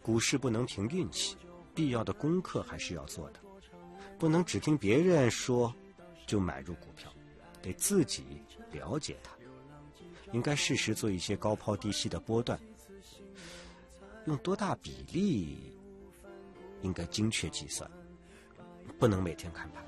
股市不能凭运气，必要的功课还是要做的，不能只听别人说就买入股票，得自己了解它，应该适时做一些高抛低吸的波段，用多大比例应该精确计算，不能每天看盘。